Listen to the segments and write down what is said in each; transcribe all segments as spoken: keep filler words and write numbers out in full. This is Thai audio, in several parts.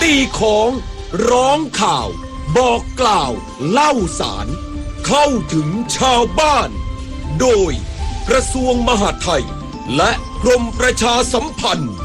ตีของร้องข่าวบอกกล่าวเล่าสารเข้าถึงชาวบ้านโดยกระทรวงมหาดไทยและกรมประชาสัมพันธ์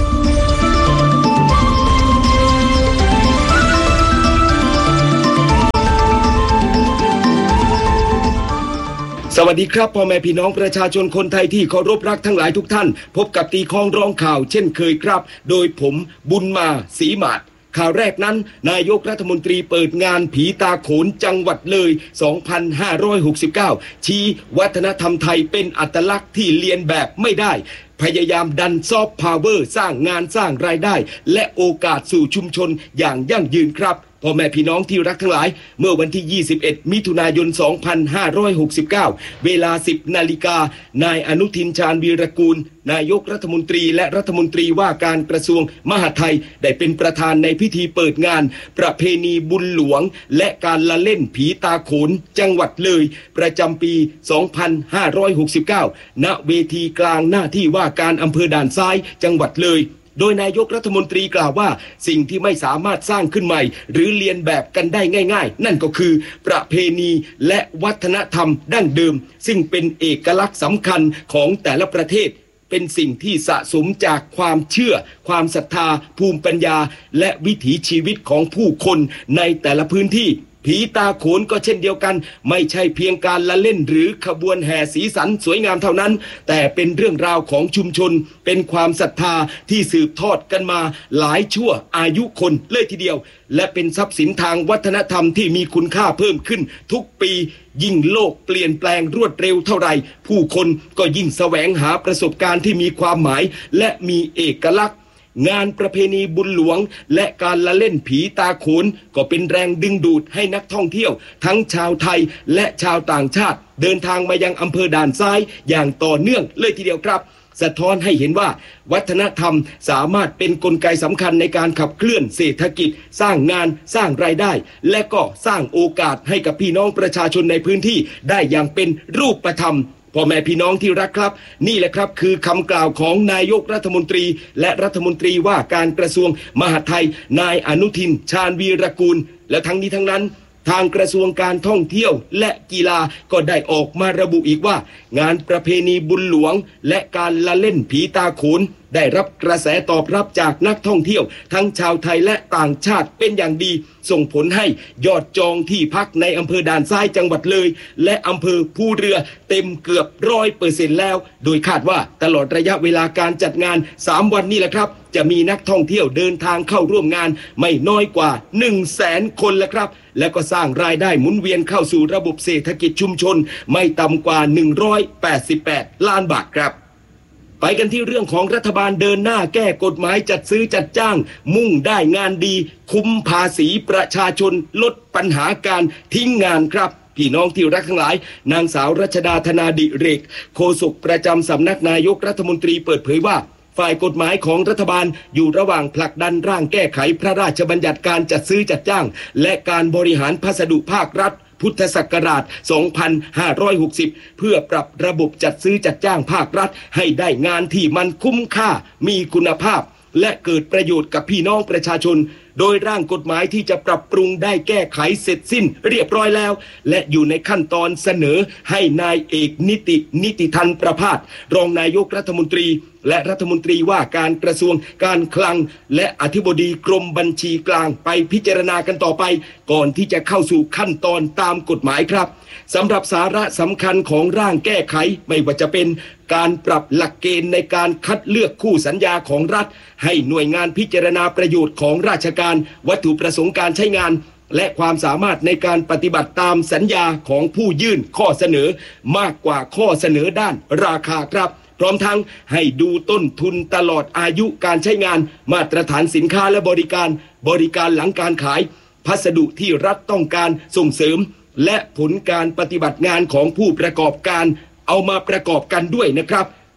สวัสดีครับพ่อแม่พี่น้องประชาชนคนไทยที่เคารพรักทั้งหลายทุกท่านพบกับตีคองร้องข่าวเช่นเคยครับโดยผมบุญมาศรีมาศข่าวแรกนั้นนายกรัฐมนตรีเปิดงานผีตาโขนจังหวัดเลยสองพันห้าร้อยหกสิบเก้าชี้วัฒนธรรมไทยเป็นอัตลักษณ์ที่เลียนแบบไม่ได้พยายามดันซอฟต์พาวเวอร์สร้างงานสร้างรายได้และโอกาสสู่ชุมชนอย่างยั่งยืนครับพ่อแม่พี่น้องที่รักทั้งหลายเมื่อวันที่ยี่สิบเอ็ดมิถุนายนสองพันห้าร้อยหกสิบเก้าเวลา สิบนาฬิกา นายอนุทินชาญวีรกูลนายกรัฐมนตรีและรัฐมนตรีว่าการกระทรวงมหาดไทยได้เป็นประธานในพิธีเปิดงานประเพณีบุญหลวงและการละเล่นผีตาโขนจังหวัดเลยประจำปีสองพันห้าร้อยหกสิบเก้าณเวทีกลางหน้าที่ว่าการอำเภอด่านซ้ายจังหวัดเลยโดยนายกรัฐมนตรีกล่าวว่าสิ่งที่ไม่สามารถสร้างขึ้นใหม่หรือเลียนแบบกันได้ง่ายๆนั่นก็คือประเพณีและวัฒนธรรมดั้งเดิมซึ่งเป็นเอกลักษณ์สำคัญของแต่ละประเทศเป็นสิ่งที่สะสมจากความเชื่อความศรัทธาภูมิปัญญาและวิถีชีวิตของผู้คนในแต่ละพื้นที่ผีตาโขนก็เช่นเดียวกันไม่ใช่เพียงการละเล่นหรือขบวนแห่สีสันสวยงามเท่านั้นแต่เป็นเรื่องราวของชุมชนเป็นความศรัทธาที่สืบทอดกันมาหลายชั่วอายุคนเลยทีเดียวและเป็นทรัพย์สินทางวัฒนธรรมที่มีคุณค่าเพิ่มขึ้นทุกปียิ่งโลกเปลี่ยนแปลงรวดเร็วเท่าไหร่ผู้คนก็ยิ่งแสวงหาประสบการณ์ที่มีความหมายและมีเอกลักษณ์งานประเพณีบุญหลวงและการละเล่นผีตาโขนก็เป็นแรงดึงดูดให้นักท่องเที่ยวทั้งชาวไทยและชาวต่างชาติเดินทางมายังอำเภอด่านซ้ายอย่างต่อเนื่องเลยทีเดียวครับสะท้อนให้เห็นว่าวัฒนธรรมสามารถเป็นกลไกสำคัญในการขับเคลื่อนเศรษฐกิจสร้างงานสร้างรายได้และก็สร้างโอกาสให้กับพี่น้องประชาชนในพื้นที่ได้อย่างเป็นรูปธรรมพ่อแม่พี่น้องที่รักครับนี่แหละครับคือคำกล่าวของนายกรัฐมนตรีและรัฐมนตรีว่าการกระทรวงมหาดไทยนายอนุทินชาญวีรกูลและทั้งนี้ทั้งนั้นทางกระทรวงการท่องเที่ยวและกีฬาก็ได้ออกมาระบุอีกว่างานประเพณีบุญหลวงและการละเล่นผีตาโขนได้รับกระแสตอบรับจากนักท่องเที่ยวทั้งชาวไทยและต่างชาติเป็นอย่างดีส่งผลให้ยอดจองที่พักในอำเภอด่านซ้ายจังหวัดเลยและอำเภอภูเรือเต็มเกือบร้อยเปอร์เซ็นต์แล้วโดยคาดว่าตลอดระยะเวลาการจัดงานสามวันนี้แหละครับจะมีนักท่องเที่ยวเดินทางเข้าร่วมงานไม่น้อยกว่า หนึ่งแสน คนแล้วครับและก็สร้างรายได้หมุนเวียนเข้าสู่ระบบเศรษฐกิจชุมชนไม่ต่ำกว่าหนึ่งร้อยแปดสิบแปดล้านบาทครับไปกันที่เรื่องของรัฐบาลเดินหน้าแก้กฎหมายจัดซื้อจัดจ้างมุ่งได้งานดีคุ้มภาษีประชาชนลดปัญหาการทิ้งงานครับพี่น้องที่รักทั้งหลายนางสาวรัชดาธนาดิเรกโฆษกประจำสำนักนายกรัฐมนตรีเปิดเผยว่าฝ่ายกฎหมายของรัฐบาลอยู่ระหว่างผลักดันร่างแก้ไขพระราชบัญญัติการจัดซื้อจัดจ้างและการบริหารพัสดุภาครัฐพุทธศักราชสองพันห้าร้อยหกสิบเพื่อปรับระบบจัดซื้อจัดจ้างภาครัฐให้ได้งานที่มันคุ้มค่ามีคุณภาพและเกิดประโยชน์กับพี่น้องประชาชนโดยร่างกฎหมายที่จะปรับปรุงได้แก้ไขเสร็จสิ้นเรียบร้อยแล้วและอยู่ในขั้นตอนเสนอให้นายเอกนิตินิติทันประภาสรองนายกรัฐมนตรีและรัฐมนตรีว่าการกระทรวงการคลังและอธิบดีกรมบัญชีกลางไปพิจารณากันต่อไปก่อนที่จะเข้าสู่ขั้นตอนตามกฎหมายครับสำหรับสาระสำคัญของร่างแก้ไขไม่ว่าจะเป็นการปรับหลักเกณฑ์ในการคัดเลือกคู่สัญญาของรัฐให้หน่วยงานพิจารณาประโยชน์ของราชการวัตถุประสงค์การใช้งานและความสามารถในการปฏิบัติตามสัญญาของผู้ยื่นข้อเสนอมากกว่าข้อเสนอด้านราคาครับพร้อมทั้งให้ดูต้นทุนตลอดอายุการใช้งานมาตรฐานสินค้าและบริการบริการหลังการขายพัสดุที่รัฐต้องการส่งเสริมและผลการปฏิบัติงานของผู้ประกอบการเอามาประกอบกันด้วยนะครับ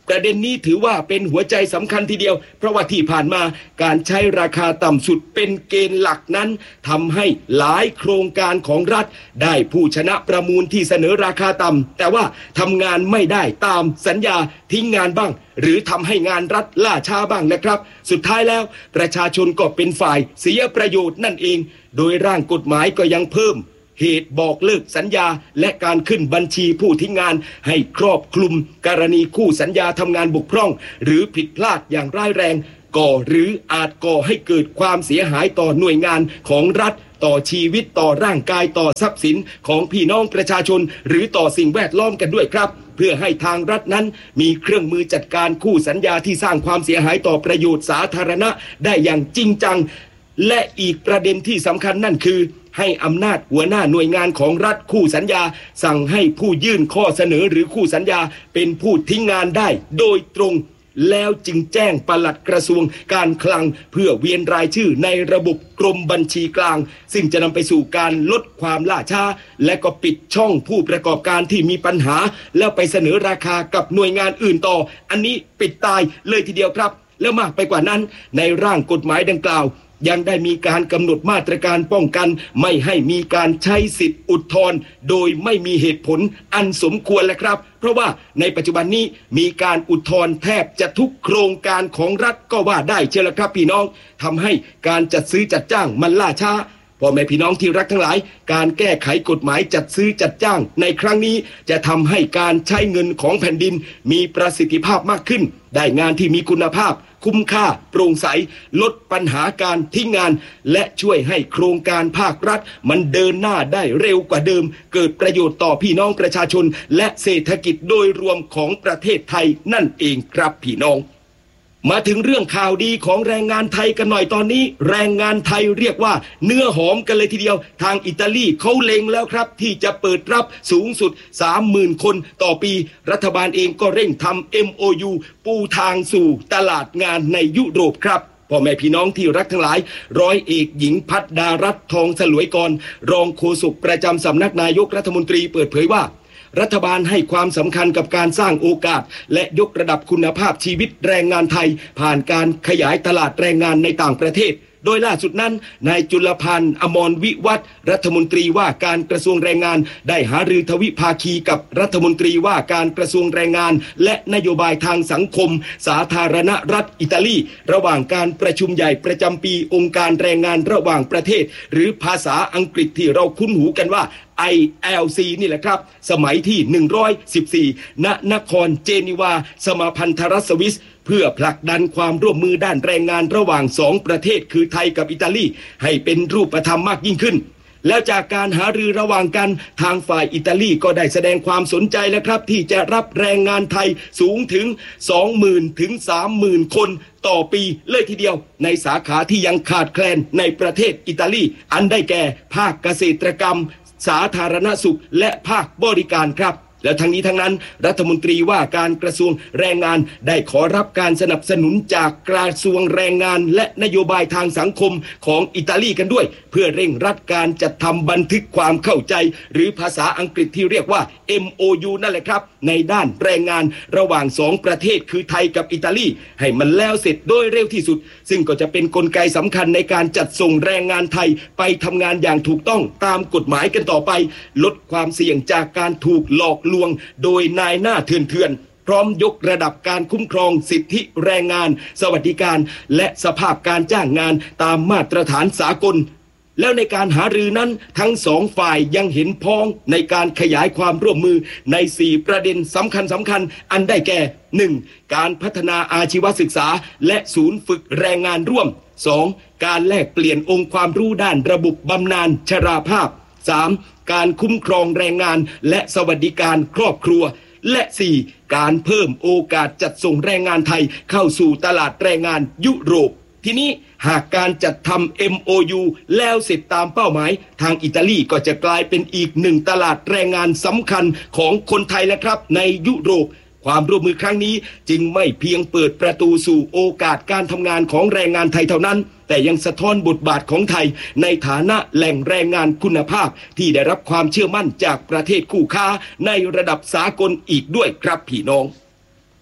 ประเด็นนี้ถือว่าเป็นหัวใจสำคัญทีเดียวเพราะว่าที่ผ่านมาการใช้ราคาต่ำสุดเป็นเกณฑ์หลักนั้นทำให้หลายโครงการของรัฐได้ผู้ชนะประมูลที่เสนอราคาต่ำแต่ว่าทำงานไม่ได้ตามสัญญาทิ้งงานบ้างหรือทำให้งานรัฐล่าช้าบ้างนะครับสุดท้ายแล้วประชาชนก็เป็นฝ่ายเสียประโยชน์นั่นเองโดยร่างกฎหมายก็ยังเพิ่มเหตุบอกเลิกสัญญาและการขึ้นบัญชีผู้ทิ้งงานให้ครอบคลุมกรณีคู่สัญญาทำงานบกพร่องหรือผิดพลาดอย่างร้ายแรงก่อหรืออาจก่อให้เกิดความเสียหายต่อหน่วยงานของรัฐต่อชีวิตต่อร่างกายต่อทรัพย์สินของพี่น้องประชาชนหรือต่อสิ่งแวดล้อมกันด้วยครับเพื่อให้ทางรัฐนั้นมีเครื่องมือจัดการคู่สัญญาที่สร้างความเสียหายต่อประโยชน์สาธารณะได้อย่างจริงจังและอีกประเด็นที่สำคัญนั่นคือให้อำนาจหัวหน้าหน่วยงานของรัฐคู่สัญญาสั่งให้ผู้ยื่นข้อเสนอหรือคู่สัญญาเป็นผู้ทิ้งงานได้โดยตรงแล้วจึงแจ้งปลัดกระทรวงการคลังเพื่อเวียนรายชื่อในระบบกรมบัญชีกลางซึ่งจะนำไปสู่การลดความล่าช้าและก็ปิดช่องผู้ประกอบการที่มีปัญหาแล้วไปเสนอราคากับหน่วยงานอื่นต่ออันนี้ปิดตายเลยทีเดียวครับแล้วมากไปกว่านั้นในร่างกฎหมายดังกล่าวยังได้มีการกำหนดมาตรการป้องกันไม่ให้มีการใช้สิทธิอุทธรณ์โดยไม่มีเหตุผลอันสมควรแหละครับเพราะว่าในปัจจุบันนี้มีการอุทธรณ์แทบจะทุกโครงการของรัฐก็ว่าได้เชียวละครับพี่น้องทำให้การจัดซื้อจัดจ้างมันล่าช้าพ่อแม่พี่น้องที่รักทั้งหลายการแก้ไขกฎหมายจัดซื้อจัดจ้างในครั้งนี้จะทำให้การใช้เงินของแผ่นดินมีประสิทธิภาพมากขึ้นได้งานที่มีคุณภาพคุ้มค่าโปร่งใสลดปัญหาการทิ้งงานและช่วยให้โครงการภาครัฐมันเดินหน้าได้เร็วกว่าเดิมเกิดประโยชน์ต่อพี่น้องประชาชนและเศรษฐกิจโดยรวมของประเทศไทยนั่นเองครับพี่น้องมาถึงเรื่องข่าวดีของแรงงานไทยกันหน่อยตอนนี้แรงงานไทยเรียกว่าเนื้อหอมกันเลยทีเดียวทางอิตาลีเขาเล็งแล้วครับที่จะเปิดรับสูงสุด สามหมื่น คนต่อปีรัฐบาลเองก็เร่งทำ เอ็ม โอ ยู ปูทางสู่ตลาดงานในยุโรปครับพ่อแม่พี่น้องที่รักทั้งหลายร้อยเอกหญิงพัฒดารัตน์ทองสลวยกรรองโฆษกประจำสำนักนายกรัฐมนตรีเปิดเผยว่ารัฐบาลให้ความสำคัญกับการสร้างโอกาสและยกระดับคุณภาพชีวิตแรงงานไทยผ่านการขยายตลาดแรงงานในต่างประเทศโดยล่าสุดนั้นนายจุลพันธ์อมรวิวัฒน์รัฐมนตรีว่าการกระทรวงแรงงานได้หารือทวิภาคีกับรัฐมนตรีว่าการกระทรวงแรงงานและนโยบายทางสังคมสาธารณรัฐอิตาลีระหว่างการประชุมใหญ่ประจำปีองค์การแรงงานระหว่างประเทศหรือภาษาอังกฤษที่เราคุ้นหูกันว่า ไอ แอล ซี นี่แหละครับสมัยที่หนึ่งร้อยสิบสี่ณนครเจนีวาสมาพันธรัฐสวิสเพื่อผลักดันความร่วมมือด้านแรงงานระหว่างสองประเทศคือไทยกับอิตาลีให้เป็นรูปธรรมมากยิ่งขึ้นแล้วจากการหารือระหว่างกันทางฝ่ายอิตาลีก็ได้แสดงความสนใจแล้วครับที่จะรับแรงงานไทยสูงถึง สองหมื่น ถึง สามหมื่น คนต่อปีเลยทีเดียวในสาขาที่ยังขาดแคลนในประเทศอิตาลีอันได้แก่ภาคเกษตรกรรมสาธารณสุขและภาคบริการครับแล้วทั้งนี้ทั้งนั้นรัฐมนตรีว่าการกระทรวงแรงงานได้ขอรับการสนับสนุนจากกระทรวงแรงงานและนโยบายทางสังคมของอิตาลีกันด้วยเพื่อเร่งรัดการจัดทำบันทึกความเข้าใจหรือภาษาอังกฤษที่เรียกว่า เอ็ม โอ ยู นั่นแหละครับในด้านแรงงานระหว่างสองประเทศคือไทยกับอิตาลีให้มันแล้วเสร็จโดยเร็วที่สุดซึ่งก็จะเป็นกลไกสำคัญในการจัดส่งแรงงานไทยไปทำงานอย่างถูกต้องตามกฎหมายกันต่อไปลดความเสี่ยงจากการถูกหลอกลวงโดยนายหน้าเถื่อนๆพร้อมยกระดับการคุ้มครองสิทธิแรงงานสวัสดิการและสภาพการจ้างงานตามมาตรฐานสากลแล้วในการหารือนั้นทั้งสองฝ่ายยังเห็นพ้องในการขยายความร่วมมือในสี่ประเด็นสำคัญสำคัญอันได้แก่ หนึ่ง. การพัฒนาอาชีวศึกษาและศูนย์ฝึกแรงงานร่วม สอง. การแลกเปลี่ยนองค์ความรู้ด้านระบบบำนาญชราภาพ สาม. การคุ้มครองแรงงานและสวัสดิการครอบครัวและ สี่. การเพิ่มโอกาสจัดส่งแรงงานไทยเข้าสู่ตลาดแรงงานยุโรปทีนี้หากการจัดทำ เอ็ม โอ ยู แล้วเสร็จตามเป้าหมายทางอิตาลีก็จะกลายเป็นอีกหนึ่งตลาดแรงงานสำคัญของคนไทยแล้วครับในยุโรปความร่วมมือครั้งนี้จึงไม่เพียงเปิดประตูสู่โอกาสการทำงานของแรงงานไทยเท่านั้นแต่ยังสะท้อนบทบาทของไทยในฐานะแหล่งแรงงานคุณภาพที่ได้รับความเชื่อมั่นจากประเทศคู่ค้าในระดับสากลอีกด้วยครับพี่น้อง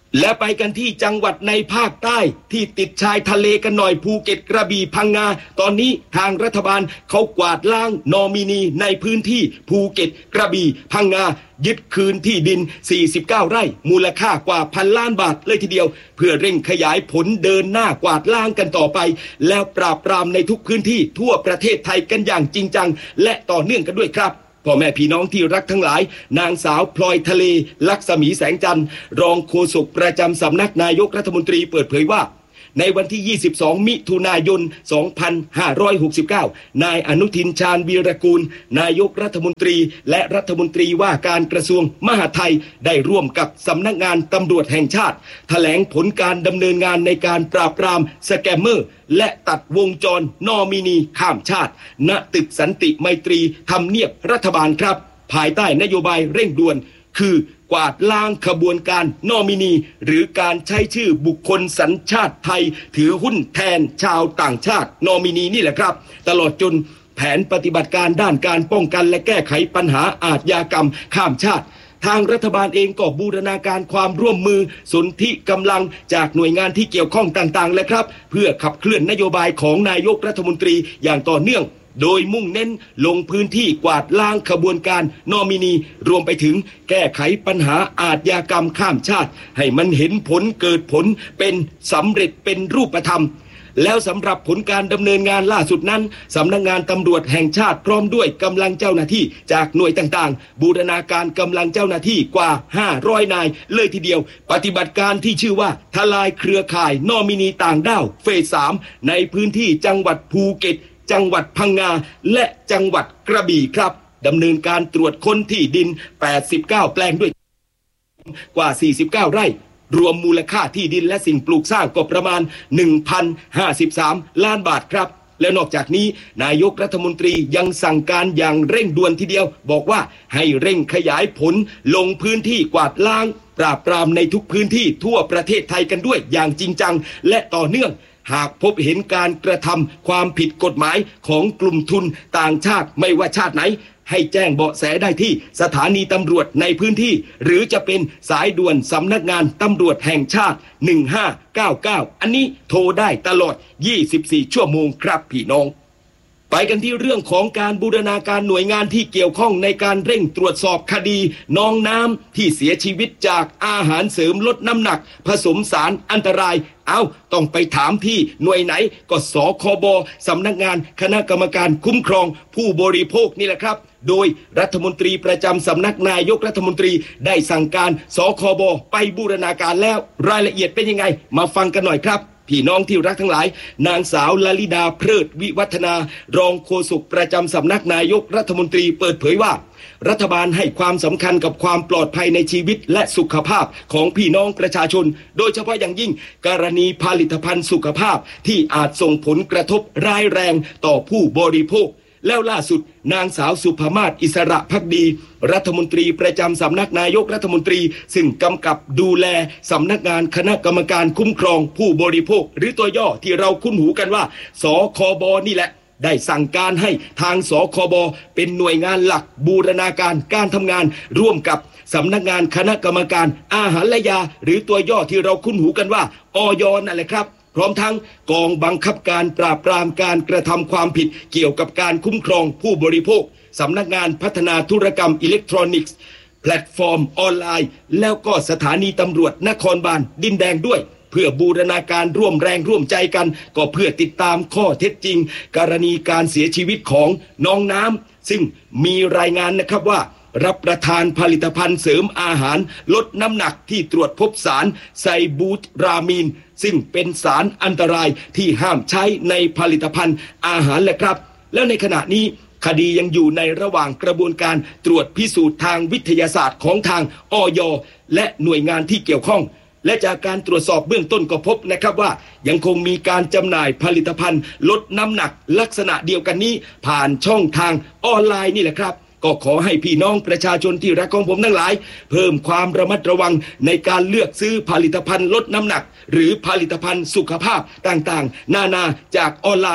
และไปกันที่จังหวัดในภาคใต้ที่ติดชายทะเลกันหน่อยภูเก็ตกระบี่พังงาตอนนี้ทางรัฐบาลเขากวาดล้างนอมินีในพื้นที่ภูเก็ตกระบี่พังงายึดคืนที่ดินสี่สิบเก้าไร่มูลค่ากว่าพันล้านบาทเลยทีเดียวเพื่อเร่งขยายผลเดินหน้ากวาดล้างกันต่อไปแล้วปราบปรามในทุกพื้นที่ทั่วประเทศไทยกันอย่างจริงจังและต่อเนื่องกันด้วยครับพ่อแม่พี่น้องที่รักทั้งหลายนางสาวพลอยทะเลลักษมีแสงจันทร์รองโฆษกประจำสำนักนายกรัฐมนตรีเปิดเผยว่าในวันที่ยี่สิบสองมิถุนายนสองพันห้าร้อยหกสิบเก้านายอนุทินชาญวีรกูลนายกรัฐมนตรีและรัฐมนตรีว่าการกระทรวงมหาดไทยได้ร่วมกับสำนักงานตำรวจแห่งชาติแถลงผลการดำเนินงานในการปราบปรามสแกมเมอร์และตัดวงจรนอมินีข้ามชาติณตึกสันติไมตรีทำเนียบรัฐบาลครับภายใต้นโยบายเร่งด่วนคือกวาดล้างขบวนการนอมินีหรือการใช้ชื่อบุคคลสัญชาติไทยถือหุ้นแทนชาวต่างชาตินอมินีนี่แหละครับตลอดจนแผนปฏิบัติการด้านการป้องกันและแก้ไขปัญหาอาชญากรรมข้ามชาติทางรัฐบาลเองก็บูรณาการความร่วมมือสนธิกำลังจากหน่วยงานที่เกี่ยวข้องต่างๆและครับเพื่อขับเคลื่อนนโยบายของนายกรัฐมนตรีอย่างต่อเนื่องโดยมุ่งเน้นลงพื้นที่กวาดล้างขบวนการนอมินีรวมไปถึงแก้ไขปัญหาอาชญากรรมข้ามชาติให้มันเห็นผลเกิดผลเป็นสำเร็จเป็นรูปธรรมแล้วสำหรับผลการดำเนินงานล่าสุดนั้นสำนักงานตำรวจแห่งชาติพร้อมด้วยกำลังเจ้าหน้าที่จากหน่วยต่างๆบูรณาการกำลังเจ้าหน้าที่กว่าห้าร้อยนายเลยทีเดียวปฏิบัติการที่ชื่อว่าทลายเครือข่ายนอมินีต่างด้าวเฟสสามในพื้นที่จังหวัดภูเก็ตจังหวัดพังงาและจังหวัดกระบี่ครับดำเนินการตรวจค้นที่ดินแปดสิบเก้าแปลงด้วยกว่าสี่สิบเก้าไร่รวมมูลค่าที่ดินและสิ่งปลูกสร้างก็ประมาณ หนึ่งพันห้าสิบสาม ล้านบาทครับและนอกจากนี้นายกรัฐมนตรียังสั่งการอย่างเร่งด่วนทีเดียวบอกว่าให้เร่งขยายผลลงพื้นที่กวาดล้างปราบปรามในทุกพื้นที่ทั่วประเทศไทยกันด้วยอย่างจริงจังและต่อเนื่องหากพบเห็นการกระทำความผิดกฎหมายของกลุ่มทุนต่างชาติไม่ว่าชาติไหนให้แจ้งเบาะแสได้ที่สถานีตำรวจในพื้นที่หรือจะเป็นสายด่วนสำนักงานตำรวจแห่งชาติหนึ่งห้าเก้าเก้าอันนี้โทรได้ตลอดยี่สิบสี่ชั่วโมงครับพี่น้องไปกันที่เรื่องของการบูรณาการหน่วยงานที่เกี่ยวข้องในการเร่งตรวจสอบคดีน้องน้ำที่เสียชีวิตจากอาหารเสริมลดน้ำหนักผสมสารอันตรายเอาต้องไปถามที่หน่วยไหนก็สคบสำนักงานคณะกรรมการคุ้มครองผู้บริโภคนี่แหละครับโดยรัฐมนตรีประจำสำนักนายกรัฐมนตรีได้สั่งการสคบไปบูรณาการแล้วรายละเอียดเป็นยังไงมาฟังกันหน่อยครับพี่น้องที่รักทั้งหลายนางสาวลลิดาเพลิดวิวัฒนารองโฆษกประจำสำนักนายกรัฐมนตรีเปิดเผยว่ารัฐบาลให้ความสำคัญกับความปลอดภัยในชีวิตและสุขภาพของพี่น้องประชาชนโดยเฉพาะอย่างยิ่งกรณีผลิตภัณฑ์สุขภาพที่อาจส่งผลกระทบร้ายแรงต่อผู้บริโภคแล้วล่าสุดนางสาวสุภมาศอิสระภักดีรัฐมนตรีประจำสำนักนายกรัฐมนตรีซึ่งกำกับดูแลสำนักงานคณะกรรมการคุ้มครองผู้บริโภคหรือตัวย่อที่เราคุ้นหูกันว่าสคบนี่แหละได้สั่งการให้ทางสคบเป็นหน่วยงานหลักบูรณาการการทำงานร่วมกับสำนักงานคณะกรรมการอาหารและยาหรือตัวย่อที่เราคุ้นหูกันว่าอย.นั่นแหละครับพร้อมทั้งกองบังคับการปราบปรามการกระทำความผิดเกี่ยวกับการคุ้มครองผู้บริโภคสำนักงานพัฒนาธุรกรรมอิเล็กทรอนิกส์แพลตฟอร์มออนไลน์แล้วก็สถานีตำรวจนครบาลดินแดงด้วยเพื่อบูรณาการร่วมแรงร่วมใจกันก็เพื่อติดตามข้อเท็จจริงกรณีการเสียชีวิตของน้องน้ำซึ่งมีรายงานนะครับว่ารับประทานผลิตภัณฑ์เสริมอาหารลดน้ำหนักที่ตรวจพบสารไซบูตรามีนซึ่งเป็นสารอันตรายที่ห้ามใช้ในผลิตภัณฑ์อาหารแหละครับแล้วในขณะนี้คดียังอยู่ในระหว่างกระบวนการตรวจพิสูจน์ทางวิทยาศาสตร์ของทางอย.และหน่วยงานที่เกี่ยวข้องและจากการตรวจสอบเบื้องต้นก็พบนะครับว่ายังคงมีการจำหน่ายผลิตภัณฑ์ลดน้ำหนักลักษณะเดียวกันนี้ผ่านช่องทางออนไลน์นี่แหละครับก็ขอให้พี่น้องประชาชนที่รักของผมทั้งหลายเพิ่มความระมัดระวังในการเลือกซื้อผลิตภัณฑ์ลดน้ำหนักหรือผลิตภัณฑ์สุขภาพต่างๆนานาจากออนไลน์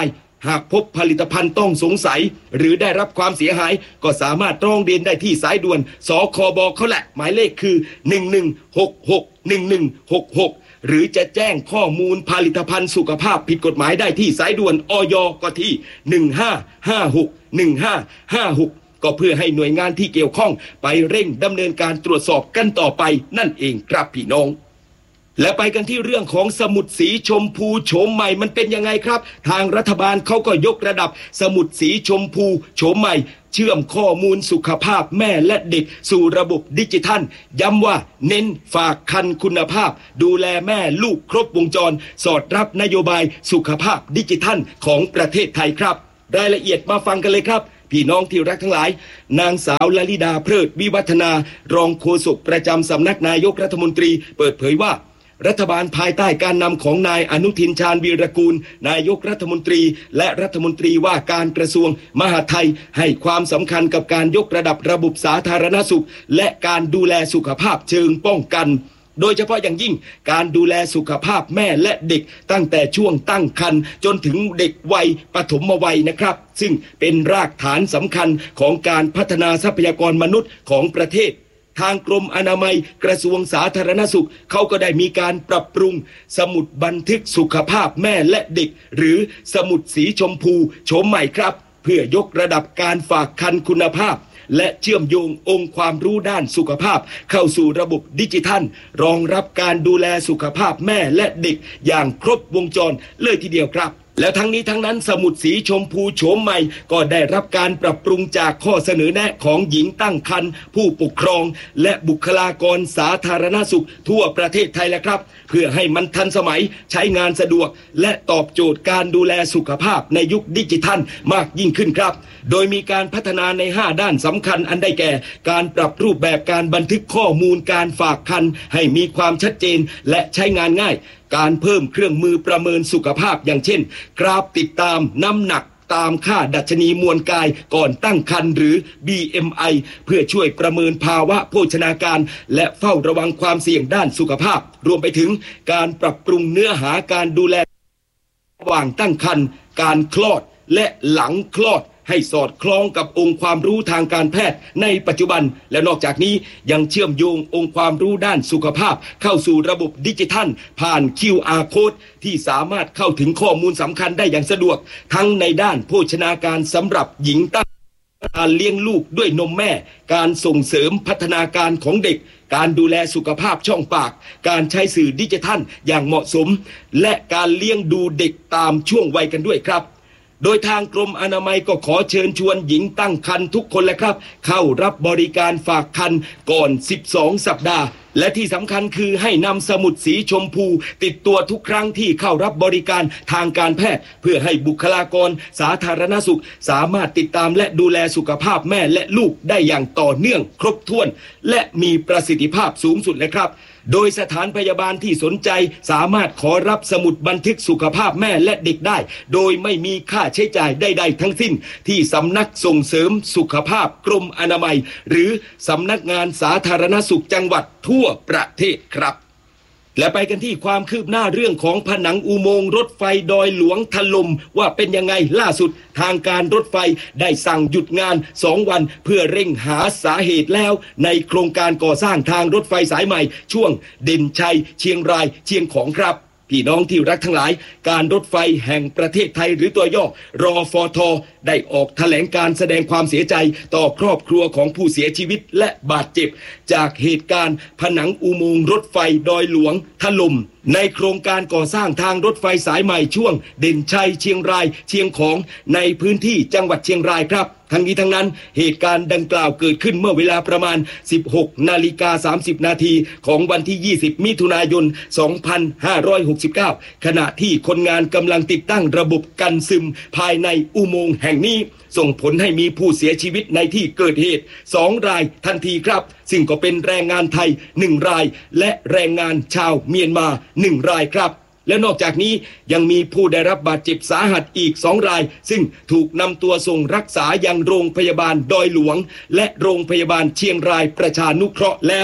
หากพบผลิตภัณฑ์ต้องสงสัยหรือได้รับความเสียหายก็สามารถร้องเรียนได้ที่สายด่วนสคบเขาแหละหมายเลขคือหนึ่งหนึ่งหกหก หนึ่งหนึ่งหกหกหรือจะแจ้งข้อมูลผลิตภัณฑ์สุขภาพผิดกฎหมายได้ที่สายด่วนอย.ก็ที่หนึ่งห้าห้าหก หนึ่งห้าห้าหกก็เพื่อให้หน่วยงานที่เกี่ยวข้องไปเร่งดำเนินการตรวจสอบกันต่อไปนั่นเองครับพี่น้องและไปกันที่เรื่องของสมุดสีชมพูโฉมใหม่มันเป็นยังไงครับทางรัฐบาลเขาก็ยกระดับสมุดสีชมพูโฉมใหม่เชื่อมข้อมูลสุขภาพแม่และเด็กสู่ระบบดิจิทัลย้ำว่าเน้นฝากคันคุณภาพดูแลแม่ลูกครบวงจรสอดรับนโยบายสุขภาพดิจิทัลของประเทศไทยครับรายละเอียดมาฟังกันเลยครับพี่น้องที่รักทั้งหลายนางสาวลลิดาเพลิดวิวัฒนารองโฆษกประจำสำนักนายกรัฐมนตรีเปิดเผยว่ารัฐบาลภายใต้การนำของนายอนุทินชาญวีรกูลนายกรัฐมนตรีและรัฐมนตรีว่าการกระทรวงมหาดไทยให้ความสำคัญกับการยกระดับระบบสาธารณสุขและการดูแลสุขภาพเชิงป้องกันโดยเฉพาะอย่างยิ่งการดูแลสุขภาพแม่และเด็กตั้งแต่ช่วงตั้งครรภ์จนถึงเด็กวัยปฐมวัยนะครับซึ่งเป็นรากฐานสำคัญของการพัฒนาทรัพยากรมนุษย์ของประเทศทางกรมอนามัยกระทรวงสาธารณสุขเขาก็ได้มีการปรับปรุงสมุดบันทึกสุขภาพแม่และเด็กหรือสมุดสีชมพูโฉมใหม่ครับเพื่อยกระดับการฝากคันคุณภาพและเชื่อมโยงองค์ความรู้ด้านสุขภาพเข้าสู่ระบบดิจิทัลรองรับการดูแลสุขภาพแม่และเด็กอย่างครบวงจรเลยทีเดียวครับแล้วทั้งนี้ทั้งนั้นสมุดสีชมพูโฉมใหม่ก็ได้รับการปรับปรุงจากข้อเสนอแนะของหญิงตั้งครรภ์ผู้ปกครองและบุคลากรสาธารณสุขทั่วประเทศไทยแล้วครับเพื่อให้มันทันสมัยใช้งานสะดวกและตอบโจทย์การดูแลสุขภาพในยุคดิจิทัลมากยิ่งขึ้นครับโดยมีการพัฒนาในห้าด้านสำคัญอันได้แก่การปรับรูปแบบการบันทึกข้อมูลการฝากคันให้มีความชัดเจนและใช้งานง่ายการเพิ่มเครื่องมือประเมินสุขภาพอย่างเช่นกราฟติดตามน้ำหนักตามค่าดัชนีมวลกายก่อนตั้งครรภ์หรือ บี เอ็ม ไอ เพื่อช่วยประเมินภาวะโภชนาการและเฝ้าระวังความเสี่ยงด้านสุขภาพรวมไปถึงการปรับปรุงเนื้อหาการดูแลระหว่างตั้งครรภ์การคลอดและหลังคลอดให้สอดคล้องกับองค์ความรู้ทางการแพทย์ในปัจจุบันและนอกจากนี้ยังเชื่อมโยงองค์ความรู้ด้านสุขภาพเข้าสู่ระบบดิจิทัลผ่าน คิว อาร์ Code ที่สามารถเข้าถึงข้อมูลสำคัญได้อย่างสะดวกทั้งในด้านโภชนาการสำหรับหญิงตั้งการเลี้ยงลูกด้วยนมแม่การส่งเสริมพัฒนาการของเด็กการดูแลสุขภาพช่องปากการใช้สื่อดิจิทัลอย่างเหมาะสมและการเลี้ยงดูเด็กตามช่วงวัยกันด้วยครับโดยทางกรมอนามัยก็ขอเชิญชวนหญิงตั้งครรภ์ทุกคนแหละครับเข้ารับบริการฝากครรภ์ก่อนสิบสองสัปดาห์และที่สำคัญคือให้นำสมุดสีชมพูติดตัวทุกครั้งที่เข้ารับบริการทางการแพทย์เพื่อให้บุคลากรสาธารณสุขสามารถติดตามและดูแลสุขภาพแม่และลูกได้อย่างต่อเนื่องครบถ้วนและมีประสิทธิภาพสูงสุดเลยครับโดยสถานพยาบาลที่สนใจสามารถขอรับสมุดบันทึกสุขภาพแม่และเด็กได้โดยไม่มีค่าใช้จ่ายใดๆทั้งสิ้นที่สำนักส่งเสริมสุขภาพกรมอนามัยหรือสำนักงานสาธารณสุขจังหวัดทั่วประเทศครับและไปกันที่ความคืบหน้าเรื่องของผนังอุโมงค์รถไฟดอยหลวงถล่มว่าเป็นยังไงล่าสุดทางการรถไฟได้สั่งหยุดงานสองวันเพื่อเร่งหาสาเหตุแล้วในโครงการก่อสร้างทางรถไฟสายใหม่ช่วงเด่นชัยเชียงรายเชียงของครับพี่น้องที่รักทั้งหลายการรถไฟแห่งประเทศไทยหรือตัวย่อรอฟทได้ออกแถลงการแสดงความเสียใจต่อครอบครัวของผู้เสียชีวิตและบาดเจ็บจากเหตุการณ์ผนังอุโมงค์รถไฟดอยหลวงถล่มในโครงการก่อสร้างทางรถไฟสายใหม่ช่วงเด่นชัยเชียงรายเชียงของในพื้นที่จังหวัดเชียงรายครับทั้งนี้ทั้งนั้นเหตุการณ์ดังกล่าวเกิดขึ้นเมื่อเวลาประมาณ สิบหกนาฬิกาสามสิบนาทีของวันที่ยี่สิบมิถุนายนสองพันห้าร้อยหกสิบเก้าขณะที่คนงานกำลังติดตั้งระบบกันซึมภายในอุโมงค์แห่งนี้ส่งผลให้มีผู้เสียชีวิตในที่เกิดเหตุสองรายทันทีครับซึ่งก็เป็นแรงงานไทยหนึ่งรายและแรงงานชาวเมียนมาหนึ่งรายครับและนอกจากนี้ยังมีผู้ได้รับบาดเจ็บสาหัสอีกสองรายซึ่งถูกนำตัวส่งรักษายังโรงพยาบาลดอยหลวงและโรงพยาบาลเชียงรายประชานุเคราะห์แล้ว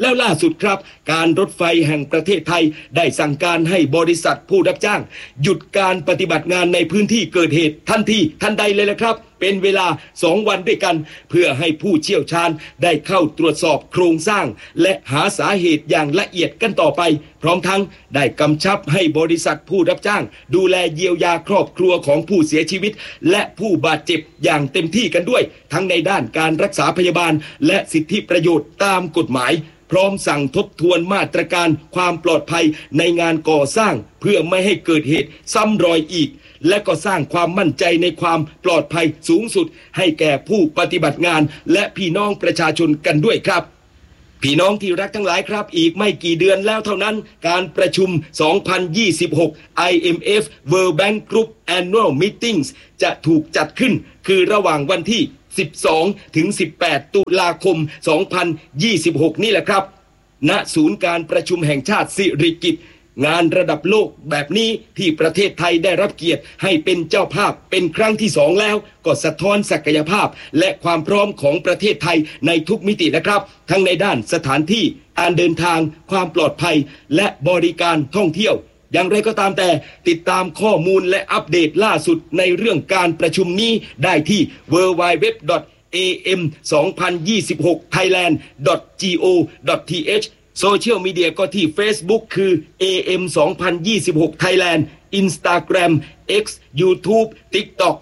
แล้วล่าสุดครับการรถไฟแห่งประเทศไทยได้สั่งการให้บริษัทผู้รับจ้างหยุดการปฏิบัติงานในพื้นที่เกิดเหตุทันทีทันใดเลยละครับเป็นเวลาสองวันด้วยกันเพื่อให้ผู้เชี่ยวชาญได้เข้าตรวจสอบโครงสร้างและหาสาเหตุอย่างละเอียดกันต่อไปพร้อมทั้งได้กำชับให้บริษัทผู้รับจ้างดูแลเยียวยาครอบครัวของผู้เสียชีวิตและผู้บาดเจ็บอย่างเต็มที่กันด้วยทั้งในด้านการรักษาพยาบาลและสิทธิประโยชน์ตามกฎหมายพร้อมสั่งทบทวนมาตรการความปลอดภัยในงานก่อสร้างเพื่อไม่ให้เกิดเหตุซ้ำรอยอีกและก็สร้างความมั่นใจในความปลอดภัยสูงสุดให้แก่ผู้ปฏิบัติงานและพี่น้องประชาชนกันด้วยครับพี่น้องที่รักทั้งหลายครับอีกไม่กี่เดือนแล้วเท่านั้นการประชุมสองพันยี่สิบหก ไอ เอ็ม เอฟ World Bank Group Annual Meetings จะถูกจัดขึ้นคือระหว่างวันที่สิบสองถึงสิบแปดตุลาคมสองพันยี่สิบหกนี่แหละครับณศูนย์การประชุมแห่งชาติสิริกิติ์งานระดับโลกแบบนี้ที่ประเทศไทยได้รับเกียรติให้เป็นเจ้าภาพเป็นครั้งที่สองแล้วก็สะท้อนศักยภาพและความพร้อมของประเทศไทยในทุกมิตินะครับทั้งในด้านสถานที่การเดินทางความปลอดภัยและบริการท่องเที่ยวอย่างไรก็ตามแต่ติดตามข้อมูลและอัปเดตล่าสุดในเรื่องการประชุมนี้ได้ที่ ดับเบิลยู ดับเบิลยู ดับเบิลยู ดอท เอ เอ็ม สองพันยี่สิบหก ไทยแลนด์ ดอท จี โอ ดอท ที เอช โซเชียลมีเดียก็ที่ Facebook คือ เอ เอ็ม สองพันยี่สิบหก Thailand Instagram X YouTube TikTok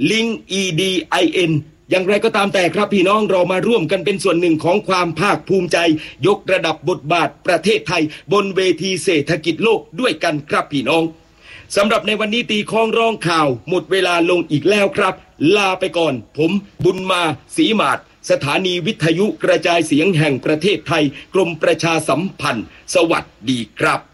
LinkedIn อย่างไรก็ตามแต่ครับพี่น้องเรามาร่วมกันเป็นส่วนหนึ่งของความภาคภูมิใจยกระดับบทบาทประเทศไทยบนเวทีเศรษฐกิจโลกด้วยกันครับพี่น้องสำหรับในวันนี้ตีคล้องร้องข่าวหมดเวลาลงอีกแล้วครับลาไปก่อนผมบุญมาศรีหมาดสถานีวิทยุกระจายเสียงแห่งประเทศไทยกรมประชาสัมพันธ์สวัสดีครับ